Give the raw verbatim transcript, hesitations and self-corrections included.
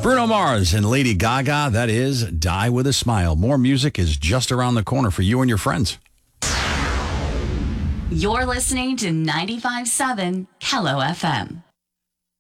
Bruno Mars and Lady Gaga, that is Die With a Smile. More music is just around the corner for you and your friends. You're listening to ninety-five point seven Hello F M.